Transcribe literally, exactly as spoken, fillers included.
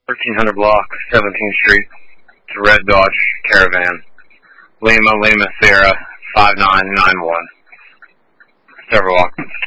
thirteen hundred block, seventeenth Street. It's a red Dodge Caravan. Lima, Lima, Sierra, five nine nine one. Several occupants.